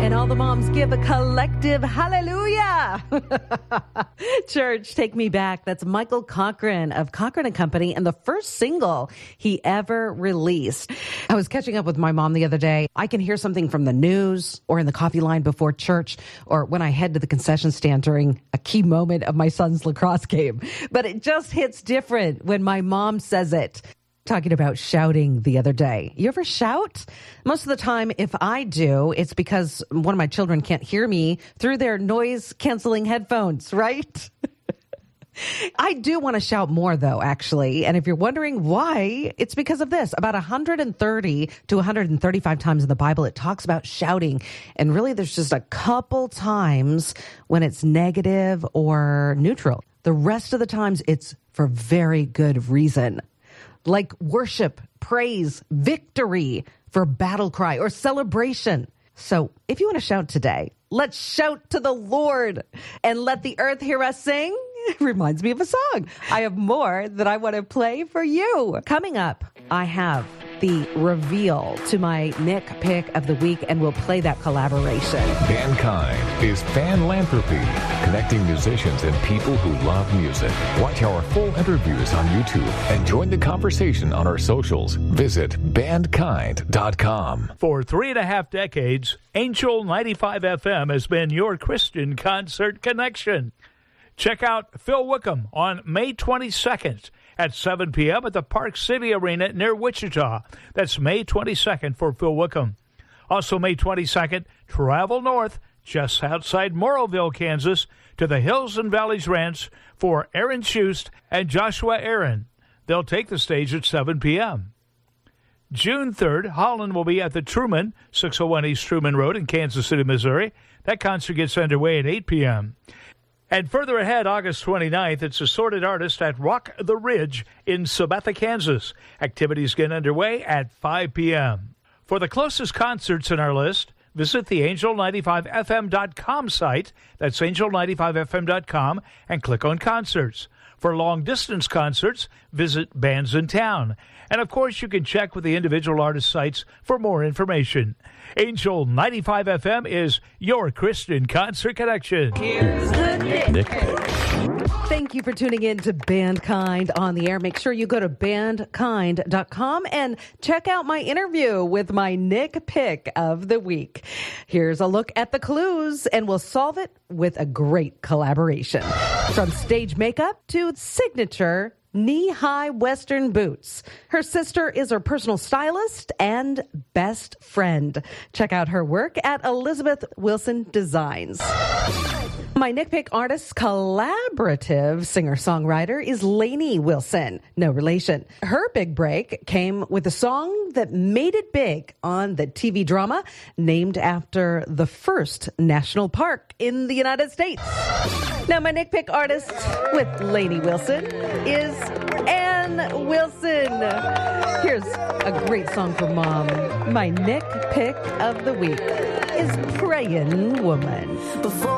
And all the moms give a collective hallelujah. Church, take me back. That's Michael Cochran of Cochran & Company and the first single he ever released. I was catching up with my mom the other day. I can hear something from the news or in the coffee line before church or when I head to the concession stand during a key moment of my son's lacrosse game. But it just hits different when my mom says it. Talking about shouting the other day. You ever shout? Most of the time, if I do, it's because one of my children can't hear me through their noise-canceling headphones, right? I do want to shout more, though, actually. And if you're wondering why, it's because of this. About 130 to 135 times in the Bible, it talks about shouting. And really, there's just a couple times when it's negative or neutral. The rest of the times, it's for very good reason. Like worship, praise, victory, for battle cry or celebration. So if you want to shout today, let's shout to the Lord and let the earth hear us sing. It reminds me of a song. I have more that I want to play for you. Coming up, I have the reveal to my Nick Pick of the Week, and we'll play that collaboration. Mankind is Fanlanthropy, connecting musicians and people who love music. Watch our full interviews on YouTube and join the conversation on our socials. Visit bandkind.com. For 3.5 decades, Angel 95 FM has been your Christian concert connection. Check out Phil Wickham on May 22nd at 7 p.m. at the Park City Arena near Wichita. That's May 22nd for Phil Wickham. Also May 22nd, travel north just outside Morrowville, Kansas, to the Hills and Valleys Ranch for Aaron Schust and Joshua Aaron. They'll take the stage at 7 p.m. June 3rd, Holland will be at the Truman, 601 East Truman Road in Kansas City, Missouri. That concert gets underway at 8 p.m. And further ahead, August 29th, it's Assorted Artists at Rock the Ridge in Sabetha, Kansas. Activities get underway at 5 p.m. For the closest concerts in our list, visit the angel95fm.com site. That's angel95fm.com and click on concerts. For long-distance concerts, visit Bands in Town. And, of course, you can check with the individual artist sites for more information. Angel 95 FM is your Christian concert connection. Here's the Nick Pick. Thank you for tuning in to Bandkind on the air. Make sure you go to bandkind.com and check out my interview with my Nick Pick of the Week. Here's a look at the clues, and we'll solve it with a great collaboration. From stage makeup to signature knee-high Western boots. Her sister is her personal stylist and best friend. Check out her work at Elizabeth Wilson Designs. My Nick Pick artist collaborative singer-songwriter is Lainey Wilson, no relation. Her big break came with a song that made it big on the TV drama named after the first national park in the United States. Now, my Nick Pick artist with Lainey Wilson is Ann Wilson. Here's a great song for Mom. My Nick Pick of the Week is Praying Woman. Before